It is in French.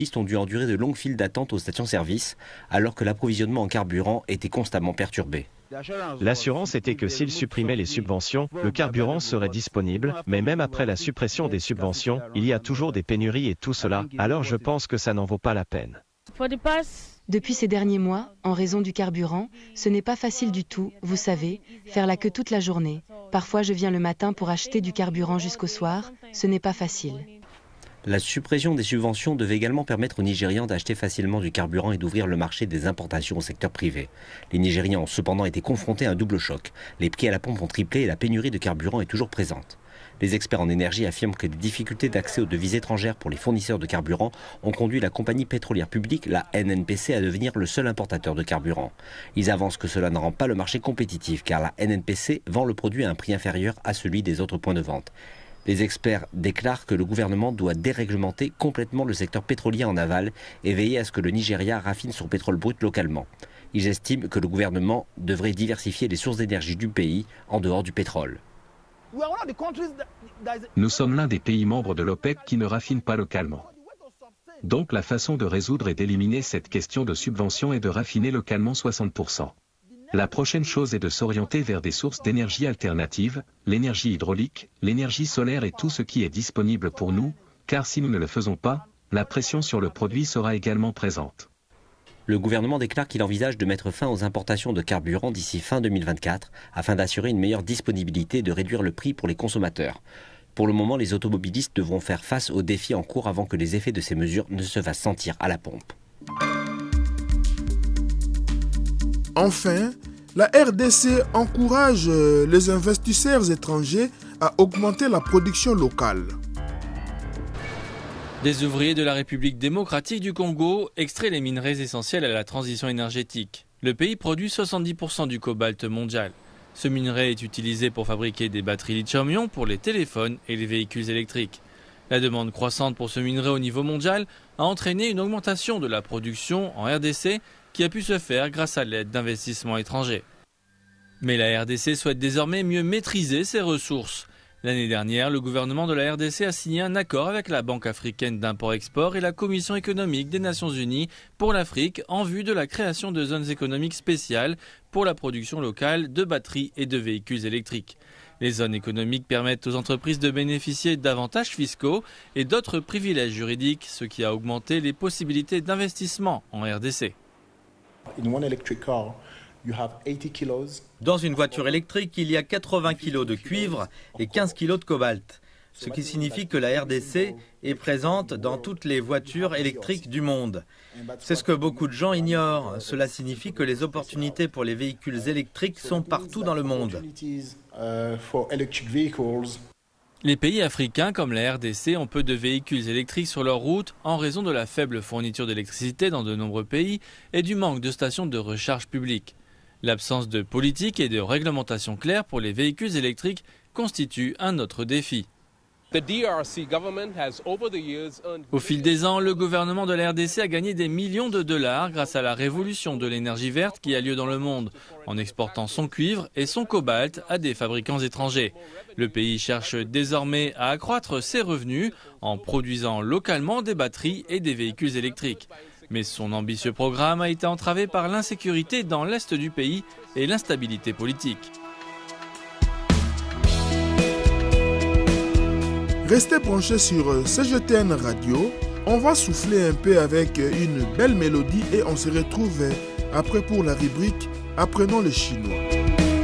ont dû endurer de longues files d'attente aux stations-service, alors que l'approvisionnement en carburant était constamment perturbé. L'assurance était que s'ils supprimaient les subventions, le carburant serait disponible, mais même après la suppression des subventions, il y a toujours des pénuries et tout cela, alors je pense que ça n'en vaut pas la peine. Depuis ces derniers mois, en raison du carburant, ce n'est pas facile du tout, vous savez, faire la queue toute la journée. Parfois je viens le matin pour acheter du carburant jusqu'au soir, ce n'est pas facile. La suppression des subventions devait également permettre aux Nigérians d'acheter facilement du carburant et d'ouvrir le marché des importations au secteur privé. Les Nigérians ont cependant été confrontés à un double choc. Les prix à la pompe ont triplé et la pénurie de carburant est toujours présente. Les experts en énergie affirment que des difficultés d'accès aux devises étrangères pour les fournisseurs de carburant ont conduit la compagnie pétrolière publique, la NNPC, à devenir le seul importateur de carburant. Ils avancent que cela ne rend pas le marché compétitif car la NNPC vend le produit à un prix inférieur à celui des autres points de vente. Les experts déclarent que le gouvernement doit déréglementer complètement le secteur pétrolier en aval et veiller à ce que le Nigeria raffine son pétrole brut localement. Ils estiment que le gouvernement devrait diversifier les sources d'énergie du pays en dehors du pétrole. Nous sommes l'un des pays membres de l'OPEC qui ne raffinent pas localement. Donc la façon de résoudre et d'éliminer cette question de subvention est de raffiner localement 60%. La prochaine chose est de s'orienter vers des sources d'énergie alternatives, l'énergie hydraulique, l'énergie solaire et tout ce qui est disponible pour nous, car si nous ne le faisons pas, la pression sur le produit sera également présente. Le gouvernement déclare qu'il envisage de mettre fin aux importations de carburant d'ici fin 2024 afin d'assurer une meilleure disponibilité et de réduire le prix pour les consommateurs. Pour le moment, les automobilistes devront faire face aux défis en cours avant que les effets de ces mesures ne se fassent sentir à la pompe. Enfin, la RDC encourage les investisseurs étrangers à augmenter la production locale. Des ouvriers de la République démocratique du Congo extraient les minerais essentiels à la transition énergétique. Le pays produit 70% du cobalt mondial. Ce minerai est utilisé pour fabriquer des batteries lithium-ion pour les téléphones et les véhicules électriques. La demande croissante pour ce minerai au niveau mondial a entraîné une augmentation de la production en RDC qui a pu se faire grâce à l'aide d'investissements étrangers. Mais la RDC souhaite désormais mieux maîtriser ses ressources. L'année dernière, le gouvernement de la RDC a signé un accord avec la Banque africaine d'import-export et la Commission économique des Nations Unies pour l'Afrique en vue de la création de zones économiques spéciales pour la production locale de batteries et de véhicules électriques. Les zones économiques permettent aux entreprises de bénéficier d'avantages fiscaux et d'autres privilèges juridiques, ce qui a augmenté les possibilités d'investissement en RDC. Dans une voiture électrique, il y a 80 kg de cuivre et 15 kg de cobalt, ce qui signifie que la RDC est présente dans toutes les voitures électriques du monde. C'est ce que beaucoup de gens ignorent. Cela signifie que les opportunités pour les véhicules électriques sont partout dans le monde. Les pays africains comme la RDC ont peu de véhicules électriques sur leurs routes en raison de la faible fourniture d'électricité dans de nombreux pays et du manque de stations de recharge publiques. L'absence de politique et de réglementation claire pour les véhicules électriques constitue un autre défi. Au fil des ans, le gouvernement de la RDC a gagné des millions de dollars grâce à la révolution de l'énergie verte qui a lieu dans le monde, en exportant son cuivre et son cobalt à des fabricants étrangers. Le pays cherche désormais à accroître ses revenus en produisant localement des batteries et des véhicules électriques. Mais son ambitieux programme a été entravé par l'insécurité dans l'est du pays et l'instabilité politique. Restez branchés sur CGTN Radio. On va souffler un peu avec une belle mélodie et on se retrouve après pour la rubrique Apprenons le chinois.